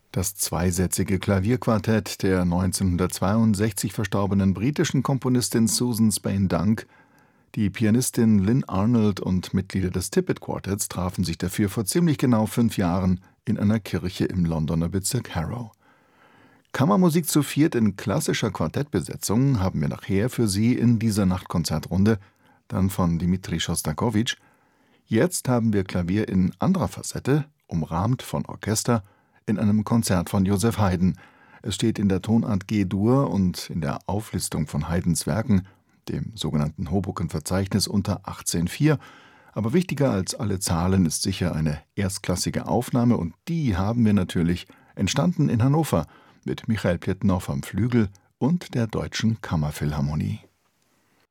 Das zweisätzige Klavierquartett der 1962 verstorbenen britischen Komponistin Susan Spain-Dunk, die Pianistin Lynn Arnold und Mitglieder des Tippett Quartetts trafen sich dafür vor ziemlich genau 5 Jahren in einer Kirche im Londoner Bezirk Harrow. Kammermusik zu viert in klassischer Quartettbesetzung haben wir nachher für Sie in dieser Nachtkonzertrunde, dann von Dmitri Schostakowitsch. Jetzt haben wir Klavier in anderer Facette, umrahmt von Orchester, in einem Konzert von Joseph Haydn. Es steht in der Tonart G-Dur und in der Auflistung von Haydns Werken, dem sogenannten Hoboken-Verzeichnis, unter 18.4. Aber wichtiger als alle Zahlen ist sicher eine erstklassige Aufnahme, und die haben wir natürlich, entstanden in Hannover, mit Michael Pjetnow am Flügel und der Deutschen Kammerphilharmonie.